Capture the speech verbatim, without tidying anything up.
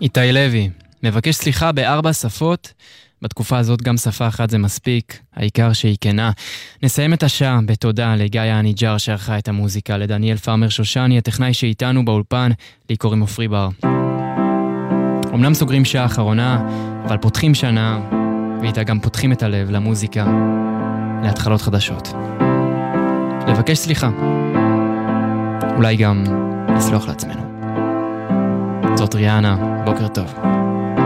איתי לוי, מבקש סליחה בארבע שפות, בתקופה הזאת גם שפה אחת זה מספיק, העיקר שהיא כנה. נסיים את השעה בתודה לגיא הניג'ר שערכה את המוזיקה, לדניאל פרמר שושני, הטכנאי שאיתנו באולפן, לי קוראים עופרי בר. אמנם סוגרים שעה אחרונה, אבל פותחים שנה, ואיתה גם פותחים את הלב למוזיקה, להתחלות חדשות. לבקש סליחה, אולי גם לסלוח לעצמנו. זאת ריאנה, בוקר טוב.